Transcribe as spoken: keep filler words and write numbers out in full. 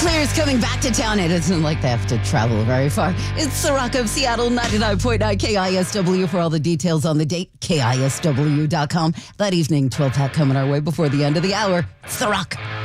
Clear's coming back to town. It isn't like they have to travel very far. It's the Rock of Seattle, ninety-nine point nine K I S W. For all the details on the date, K I S W dot com. That evening, twelve pack coming our way before the end of the hour. It's the Rock.